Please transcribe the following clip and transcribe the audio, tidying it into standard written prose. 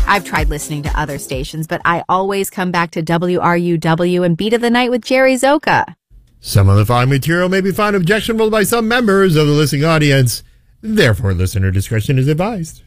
I've tried listening to other stations, but I always come back to WRUW and Beat of the Night with Jerry Zoka. Some of the following material may be found objectionable by some members of the listening audience. Therefore, listener discretion is advised.